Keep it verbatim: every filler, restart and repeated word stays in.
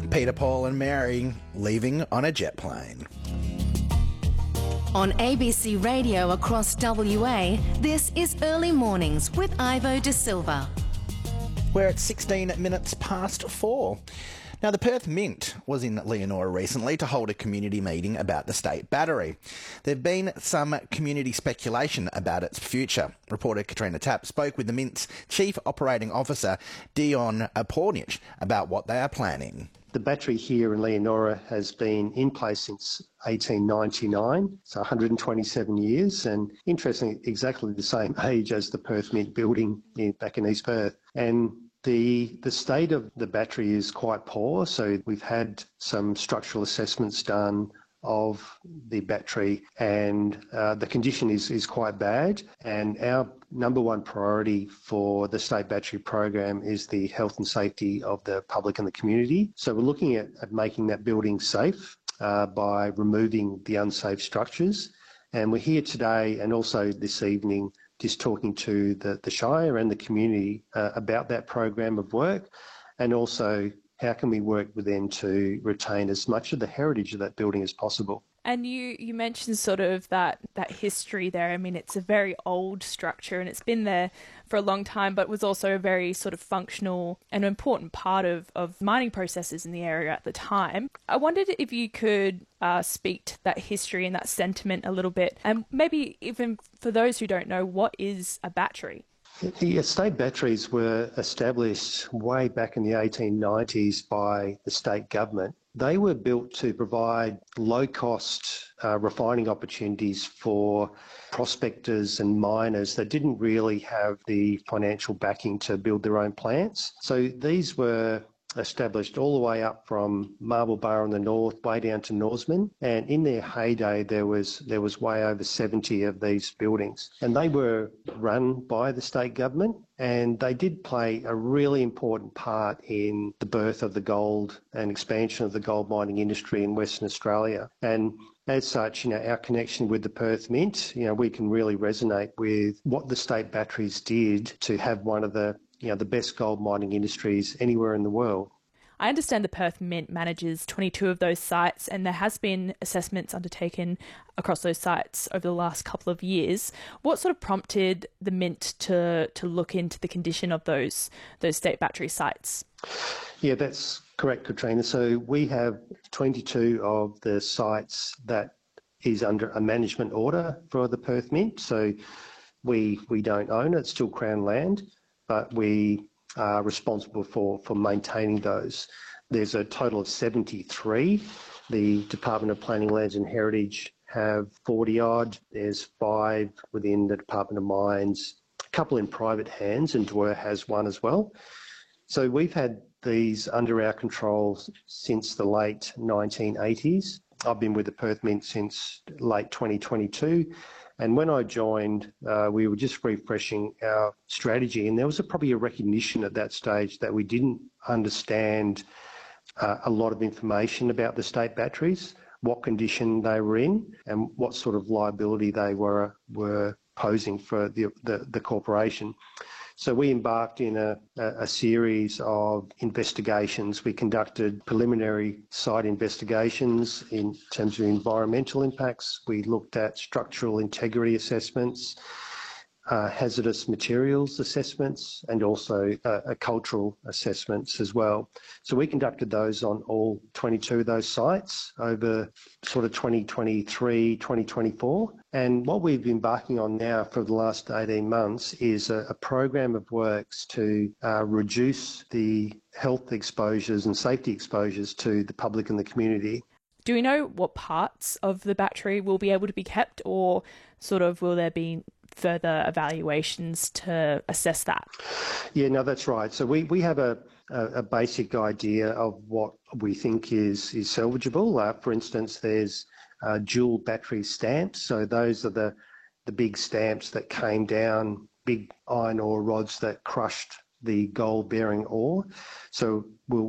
Peter, Paul and Mary leaving on a jet plane. On A B C Radio across W A, this is Early Mornings with Ivo De Silva. We're at sixteen minutes past four. Now, the Perth Mint was in Leonora recently to hold a community meeting about the State Battery. There have been some community speculation about its future. Reporter Katrina Tapp spoke with the Mint's Chief Operating Officer, Dion Pornich, about what they are planning. The battery here in Leonora has been in place since eighteen ninety-nine, so one hundred twenty-seven years, and interestingly, exactly the same age as the Perth Mint building in, back in East Perth. And the the state of the battery is quite poor, so we've had some structural assessments done of the battery, and uh, the condition is, is quite bad. And our number one priority for the State Battery Program is the health and safety of the public and the community. So we're looking at, at making that building safe uh, by removing the unsafe structures. And we're here today and also this evening just talking to the, the Shire and the community uh, about that program of work, and also how can we work with them to retain as much of the heritage of that building as possible. And you, you mentioned sort of that, that history there. I mean, it's a very old structure and it's been there for a long time, but was also a very sort of functional and important part of, of mining processes in the area at the time. I wondered if you could uh, speak to that history and that sentiment a little bit, and maybe even for those who don't know, what is a battery? The estate batteries were established way back in the eighteen nineties by the state government. They were built to provide low-cost uh, refining opportunities for prospectors and miners that didn't really have the financial backing to build their own plants. So these were established all the way up from Marble Bar in the north, way down to Norseman. And in their heyday, there was there was way over seventy of these buildings. And they were run by the state government, and they did play a really important part in the birth of the gold and expansion of the gold mining industry in Western Australia. And as such, you know, our connection with the Perth Mint, you know, we can really resonate with what the state batteries did to have one of the you know, the best gold mining industries anywhere in the world. I understand the Perth Mint manages twenty-two of those sites, and there has been assessments undertaken across those sites over the last couple of years. What sort of prompted the Mint to to look into the condition of those those state battery sites? Yeah, that's correct, Katrina. So we have twenty-two of the sites that is under a management order for the Perth Mint. So we we don't own it, it's still Crown land, but we are responsible for, for maintaining those. There's a total of seventy-three. The Department of Planning, Lands and Heritage have forty odd. There's five within the Department of Mines, a couple in private hands, and Dwyer has one as well. So we've had these under our control since the late nineteen eighties. I've been with the Perth Mint since late twenty twenty-two. And when I joined, uh, we were just refreshing our strategy, and there was a, probably a recognition at that stage that we didn't understand uh, a lot of information about the state batteries, what condition they were in, and what sort of liability they were were posing for the the, the corporation. So we embarked in a, a series of investigations. We conducted preliminary site investigations in terms of environmental impacts. We looked at structural integrity assessments, uh, hazardous materials assessments, and also uh, uh, cultural assessments as well. So we conducted those on all twenty-two of those sites over sort of twenty twenty-three, twenty twenty-four. And what we've been embarking on now for the last eighteen months is a, a program of works to uh, reduce the health exposures and safety exposures to the public and the community. Do we know what parts of the battery will be able to be kept, or sort of will there be further evaluations to assess that? Yeah, no, that's right. So we, we have a, a, a basic idea of what we think is, is salvageable. Uh, for instance, there's uh, dual battery stamps. So those are the, the big stamps that came down, big iron ore rods that crushed the gold-bearing ore. So we'll